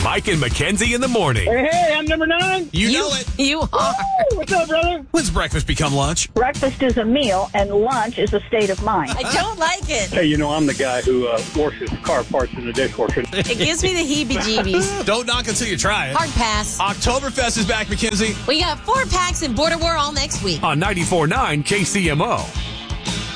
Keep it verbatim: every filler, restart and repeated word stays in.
Mike and Mackenzie in the morning. Hey, hey, I'm number nine. You, You- know it. You are. Woo, what's up, brother? When's breakfast become lunch? Breakfast is a meal, and lunch is a state of mind. I don't like it. Hey, you know, I'm the guy who uh, washes car parts in the dishwasher. It gives me the heebie-jeebies. Don't knock until you try it. Hard pass. Oktoberfest is back, Mackenzie, We got four packs in Border War all next week. on ninety-four point nine K C M O.